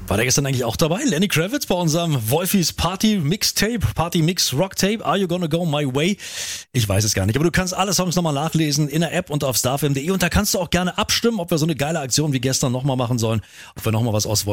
War der gestern eigentlich auch dabei? Lenny Kravitz bei unserem Wolfis Party Mixtape, Party Mix Rock Tape. Are You Gonna Go My Way? Ich weiß es gar nicht, aber du kannst alle Songs nochmal nachlesen in der App und auf starfm.de und da kannst du auch gerne abstimmen, ob wir so eine geile Aktion wie gestern nochmal machen sollen, ob wir nochmal was aus